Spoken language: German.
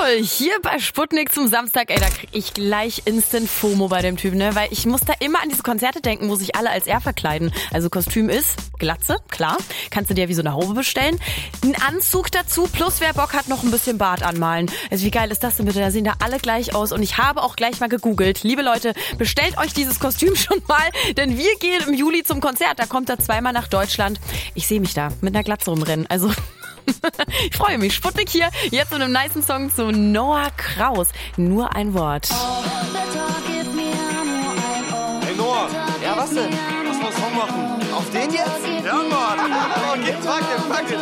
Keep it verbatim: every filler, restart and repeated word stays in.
null hier bei Sputnik zum Samstag. Ey, da krieg ich gleich instant FOMO bei dem Typen, ne? Weil ich muss da immer an diese Konzerte denken, wo sich alle als er verkleiden. Also Kostüm ist Glatze, klar. Kannst du dir wie so eine Haube bestellen. Ein Anzug dazu, plus wer Bock hat, noch ein bisschen Bart anmalen. Also wie geil ist das denn bitte? Da sehen da alle gleich aus. Und ich habe auch gleich mal gegoogelt. Liebe Leute, bestellt euch dieses Kostüm schon mal, denn wir gehen im Juli zum Konzert. Da kommt er zweimal nach Deutschland. Ich sehe mich da mit einer Glatze rumrennen. Also ich freue mich. Sputnik hier, jetzt mit einem nicen Song zu Noah Kraus. Nur ein Wort. Hey Noah, ja was denn? Lass mal einen Song machen. Auf den jetzt? Ja Mann. Okay, pack den, pack den.